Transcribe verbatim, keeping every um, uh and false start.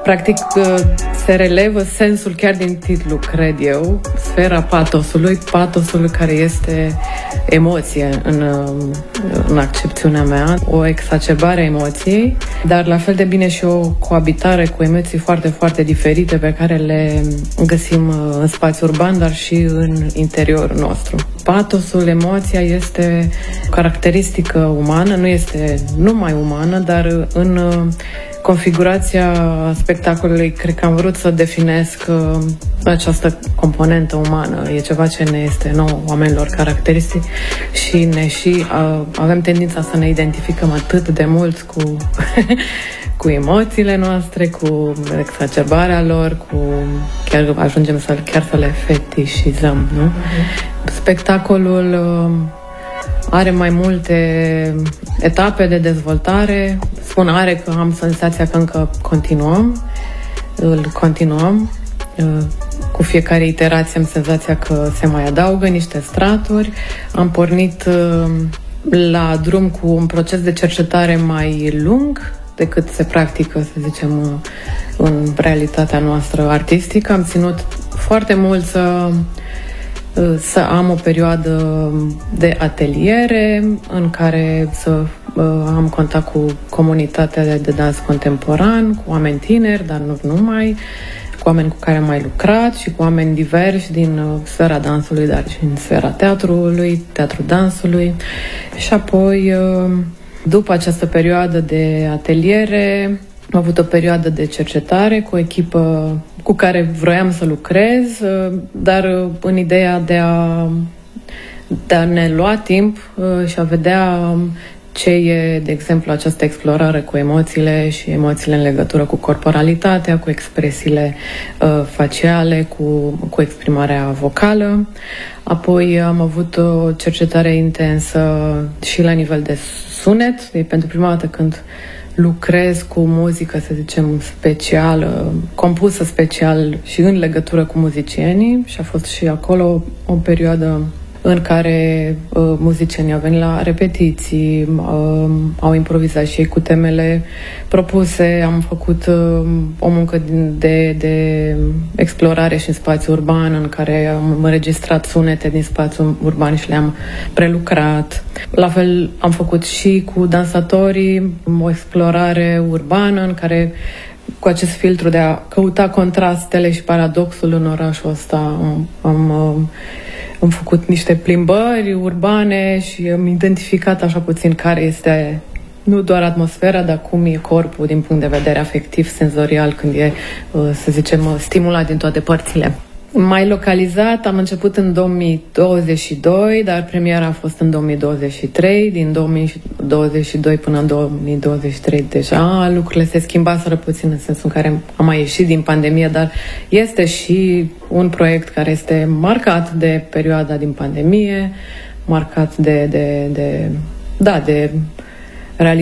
Practic, se relevă sensul chiar din titlu, cred eu, sfera patosului, patosul care este emoție în, în accepțiunea mea, o exacerbare a emoției, dar la fel de bine și o coabitare cu emoții foarte, foarte diferite pe care le găsim în spațiu urban, dar și în interiorul nostru. Patosul, emoția, este o caracteristică umană, nu este numai umană, dar în configurația spectacolului cred că am vrut să definesc uh, această componentă umană. E ceva ce ne este nouă oamenilor caracteristic și ne și uh, avem tendința să ne identificăm atât de mult cu, cu emoțiile noastre, cu exacerbarea lor, cu chiar ajungem să chiar să le fetișizăm, nu? Uh-huh. Spectacolul uh, are mai multe etape de dezvoltare. Spun are că am senzația că încă continuăm, îl continuăm. Cu fiecare iterație am senzația că se mai adaugă niște straturi. Am pornit la drum cu un proces de cercetare mai lung decât se practică, să zicem, în realitatea noastră artistică. Am ținut foarte mult să să am o perioadă de ateliere în care să uh, am contact cu comunitatea de, de dans contemporan, cu oameni tineri, dar nu numai, cu oameni cu care am mai lucrat și cu oameni diversi din uh, sfera dansului, dar și în sfera teatrului, teatru dansului. Și apoi, uh, după această perioadă de ateliere, am avut o perioadă de cercetare cu o echipă cu care vroiam să lucrez, dar în ideea de a, de a ne lua timp și a vedea ce e, de exemplu, această explorare cu emoțiile și emoțiile în legătură cu corporalitatea, cu expresiile uh, faciale, cu, cu exprimarea vocală. Apoi am avut o cercetare intensă și la nivel de sunet. E pentru prima dată când lucrez cu muzică, să zicem, specială, compusă special și în legătură cu muzicienii, și a fost și acolo o perioadă în care uh, muzicienii au venit la repetiții, uh, au improvizat și ei cu temele propuse. Am făcut uh, o muncă de, de explorare și în spațiu urban, în care am înregistrat sunete din spațiul urban și le-am prelucrat. La fel am făcut și cu dansatorii o explorare urbană în care, cu acest filtru de a căuta contrastele și paradoxul în orașul ăsta, am, am, am făcut niște plimbări urbane și am identificat așa puțin care este nu doar atmosfera, dar cum e corpul din punct de vedere afectiv, senzorial, când e, să zicem, stimulat din toate părțile. Mai localizat, am început în două mii douăzeci și doi, dar premiera a fost în două mii douăzeci și trei. Din două mii douăzeci și doi până în două mii douăzeci și trei deja lucrurile se schimbaseră puțin, în sensul în care am mai ieșit din pandemie, dar este și un proiect care este marcat de perioada din pandemie, marcat de, de, de, da, de